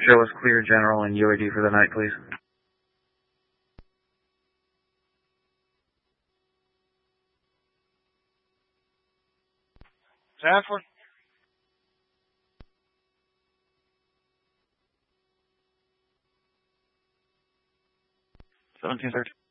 Show us clear general and UAD for the night, please. Sanford? 1713.